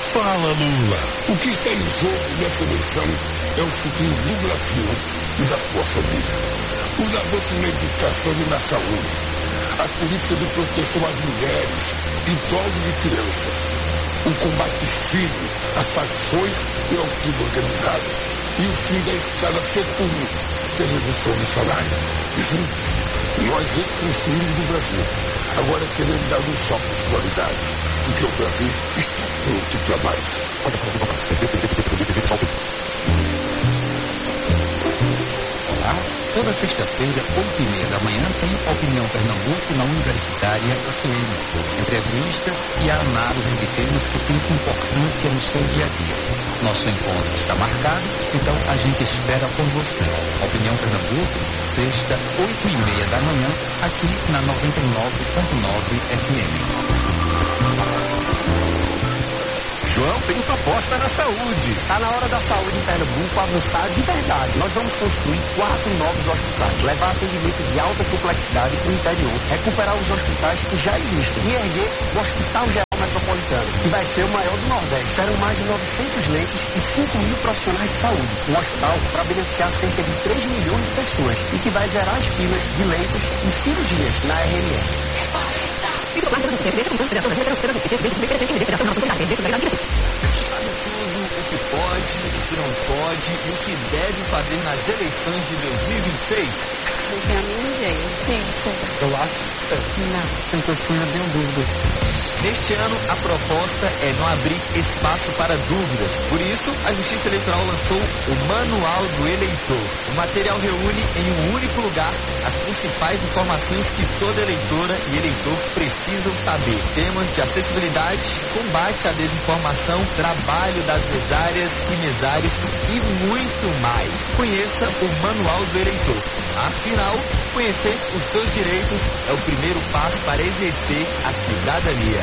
Fala, Lula. O que está em jogo nessa eleição é o futuro do Brasil e da sua família. Os avanços na educação e na saúde, a política de proteção às mulheres, idosos e crianças, o combate firme às facções e ao crime organizado e o fim da escada secundária sem redução do salário. Juntos, nós reconstruímos o Brasil. Agora queremos dar um salto de qualidade, porque o Brasil está pronto para mais. Olá, toda sexta-feira, 8h30 da manhã, tem Opinião Pernambuco na Universitária FM. Entrevistas e a análise de temas que têm importância no seu dia a dia. Nosso encontro está marcado, então a gente espera por você. Opinião Pernambuco, sexta, 8h30 da manhã, aqui na 99.9 FM. João tem proposta na saúde. Está na hora da saúde em Pernambuco avançar de verdade. Nós vamos construir 4 novos hospitais, levar atendimento de alta complexidade para o interior, recuperar os hospitais que já existem e erguer o Hospital Geral Metropolitano, que vai ser o maior do Nordeste. Serão mais de 900 leitos e 5 mil profissionais de saúde. Um hospital para beneficiar cerca de 3 milhões de pessoas e que vai zerar as filas de leitos e cirurgias na RMS. Sabe tudo o que pode, o que não pode e o que deve fazer nas eleições de 2026? Não tem a mínima ideia. Sim. Eu acho que não. Tem coisa que eu tenho dúvida. Neste ano, a proposta é não abrir espaço para dúvidas. Por isso, a Justiça Eleitoral lançou o Manual do Eleitor. O material reúne em um único lugar as principais informações que toda eleitora e eleitor precisam saber. Temas de acessibilidade, combate à desinformação, trabalho das mesárias e mesários e muito mais. Conheça o Manual do Eleitor. Afinal, conhecer os seus direitos é o primeiro passo para exercer a cidadania.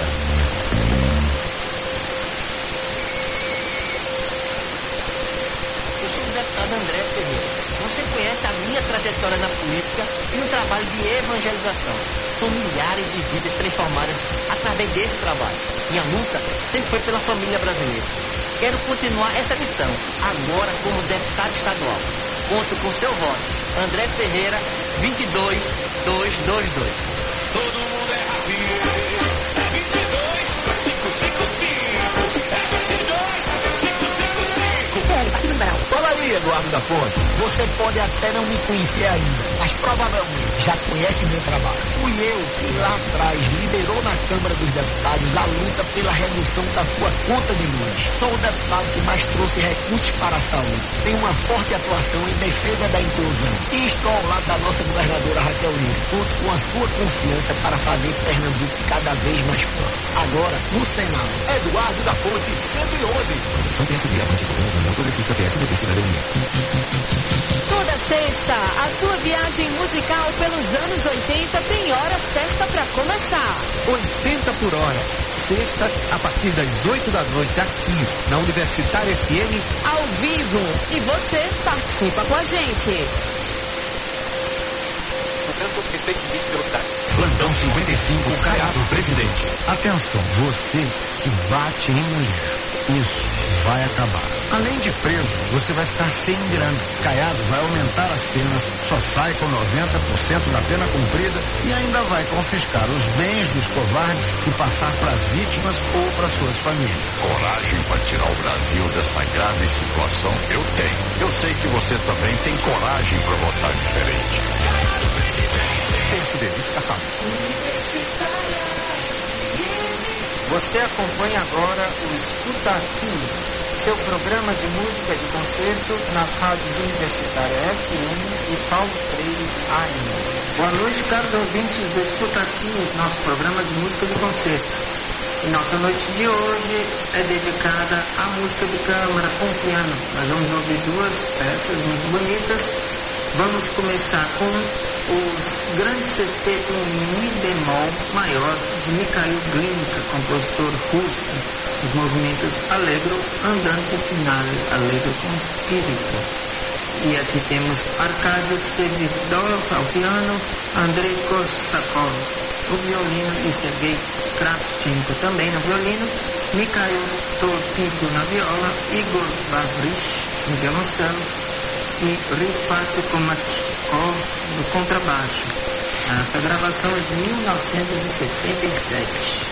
Eu sou o deputado André Ferreira. Você conhece a minha trajetória na política e no trabalho de evangelização. São milhares de vidas transformadas através desse trabalho. Minha luta sempre foi pela família brasileira. Quero continuar essa missão, agora como deputado estadual. Conto com seu voto. André Ferreira, 22222. Todo mundo é rapinho. É 22555. É 22555. Fala aí, Eduardo da Fonte. Você pode até não me conhecer ainda, mas provavelmente já conhece meu trabalho. Fui eu que lá atrás liderou na Câmara dos Deputados a luta pela redução da sua conta de luz. Sou o deputado que mais trouxe recursos para a saúde. Tenho uma forte atuação em defesa da inclusão. E estou ao lado da nossa governadora Raquel Lira. Conto com a sua confiança para fazer Pernambuco cada vez mais forte. Agora, no Senado, Eduardo da Fonte, 111. Toda sexta, a sua viagem musical pelos anos 80 tem hora certa para começar. 80 por hora. Sexta, a partir das 8 da noite, aqui na Universitária FM. Ao vivo. E você participa com a gente. Plantão 55, Caiado, presidente. Atenção, você que bate em mulher. Isso vai acabar. Além de preso, você vai ficar sem grana. Caiado vai aumentar as penas, só sai com 90% da pena cumprida e ainda vai confiscar os bens dos covardes e passar para as vítimas ou para suas famílias. Coragem para tirar o Brasil dessa grave situação eu tenho. Eu sei que você também tem coragem para votar diferente. Você acompanha agora o Escuta Aqui, seu programa de música de concerto nas rádios Universitária FM e Paulo Freire AM. Boa noite, caros ouvintes do Escuta Aqui, nosso programa de música de concerto. E nossa noite de hoje é dedicada à música de câmara com piano. Nós vamos ouvir 2 peças muito bonitas. Vamos começar com os grandes sextetos em Mi bemol maior de Mikhail Glinka, compositor russo, os movimentos Allegro, Andante Finale, Allegro com espírito. E aqui temos Arkady Sevidorov ao piano, Andrei Korsakov no violino e Sergei Kravchenko também no violino, Mikhail Torpito na viola, Igor Bavrich no violoncelo e Rifat Komatchkov no contrabaixo. Essa gravação é de 1977.